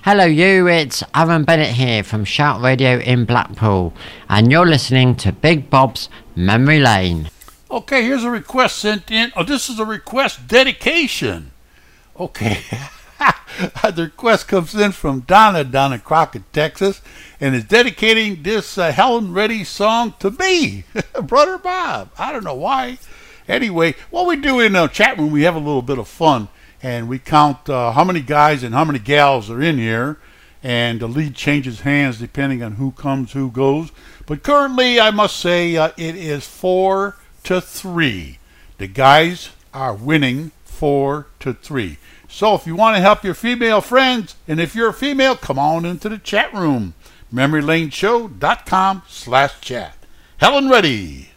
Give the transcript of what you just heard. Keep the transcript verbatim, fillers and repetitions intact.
Hello you, it's Aaron Bennett here from Shout Radio in Blackpool, and you're listening to Big Bob's Memory Lane. Okay, here's a request sent in. Oh, this is a request dedication. Okay. The request comes in from Donna down in Crockett, Texas, and is dedicating this uh, Helen Reddy song to me, Brother Bob. I don't know why. Anyway, what we do in the chat room, we have a little bit of fun, and we count uh, how many guys and how many gals are in here, and the lead changes hands depending on who comes, who goes. But currently, I must say, uh, it is four to three. The guys are winning four to three. So if you want to help your female friends, and if you're a female, come on into the chat room. memory lane show dot com slash chat. Helen Reddy.